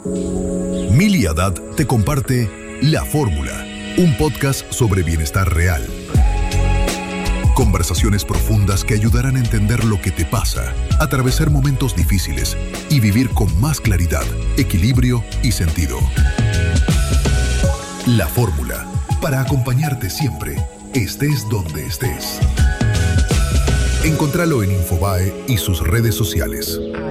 Mili Haddad te comparte La Fórmula, un podcast sobre bienestar real. Conversaciones profundas que ayudarán a entender lo que te pasa, atravesar momentos difíciles y vivir con más claridad, equilibrio y sentido. La Fórmula, para acompañarte siempre, estés donde estés. Encontralo en Infobae y sus redes sociales.